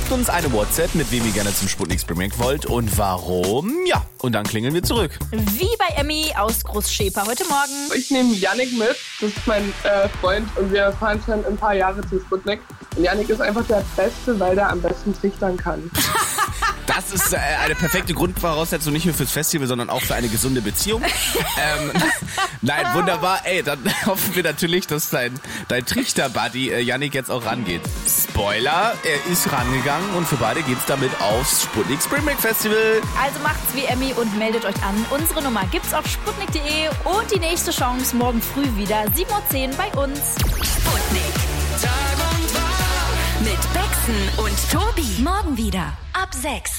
Schickt uns eine WhatsApp, mit wem ihr gerne zum Sputnik Spring Break wollt und warum. Ja, und dann klingeln wir zurück. Wie bei Emmy aus Großschäper heute Morgen. Ich nehme Yannick mit, das ist mein Freund und wir fahren schon ein paar Jahre zum Sputnik. Und Yannick ist einfach der Beste, weil der am besten trichtern kann. Das ist eine perfekte Grundvoraussetzung, nicht nur fürs Festival, sondern auch für eine gesunde Beziehung. Nein, wunderbar. Ey, dann hoffen wir natürlich, dass dein Trichter-Buddy Yannick jetzt auch rangeht. Spoiler, er ist rangegangen und für beide geht's damit aufs Sputnik Spring Break Festival. Also macht's wie Emmy und meldet euch an. Unsere Nummer gibt's auf sputnik.de und die nächste Chance morgen früh wieder 7:10 Uhr bei uns. Sputnik. Tag und Tag mit Bexen und Tobi. Morgen wieder ab 6.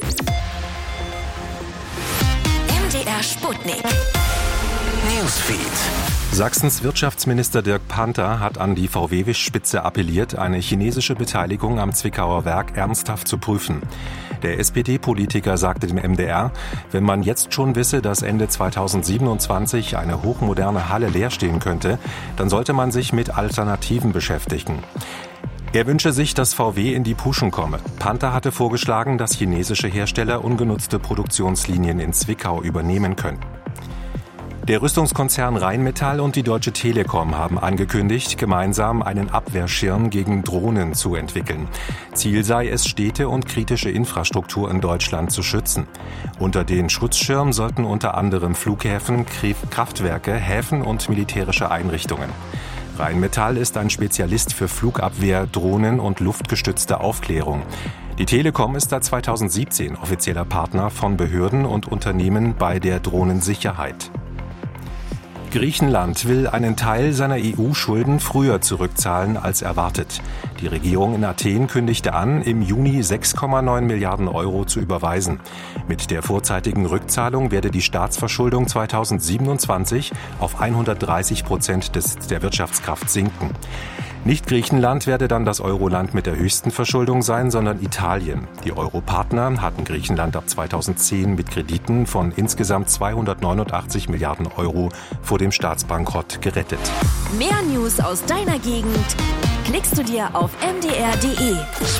MDR Sputnik. Newsfeed. Sachsens Wirtschaftsminister Dirk Panther hat an die VW-Spitze appelliert, eine chinesische Beteiligung am Zwickauer Werk ernsthaft zu prüfen. Der SPD-Politiker sagte dem MDR, wenn man jetzt schon wisse, dass Ende 2027 eine hochmoderne Halle leer stehen könnte, dann sollte man sich mit Alternativen beschäftigen. Er wünsche sich, dass VW in die Puschen komme. Panther hatte vorgeschlagen, dass chinesische Hersteller ungenutzte Produktionslinien in Zwickau übernehmen können. Der Rüstungskonzern Rheinmetall und die Deutsche Telekom haben angekündigt, gemeinsam einen Abwehrschirm gegen Drohnen zu entwickeln. Ziel sei es, Städte und kritische Infrastruktur in Deutschland zu schützen. Unter den Schutzschirm sollten unter anderem Flughäfen, Kraftwerke, Häfen und militärische Einrichtungen. Rheinmetall ist ein Spezialist für Flugabwehr, Drohnen und luftgestützte Aufklärung. Die Telekom ist seit 2017 offizieller Partner von Behörden und Unternehmen bei der Drohnensicherheit. Griechenland will einen Teil seiner EU-Schulden früher zurückzahlen als erwartet. Die Regierung in Athen kündigte an, im Juni 6,9 Milliarden Euro zu überweisen. Mit der vorzeitigen Rückzahlung werde die Staatsverschuldung 2027 auf 130% der Wirtschaftskraft sinken. Nicht Griechenland werde dann das Euroland mit der höchsten Verschuldung sein, sondern Italien. Die Europartner hatten Griechenland ab 2010 mit Krediten von insgesamt 289 Milliarden Euro vor dem Staatsbankrott gerettet. Mehr News aus deiner Gegend klickst du dir auf mdr.de.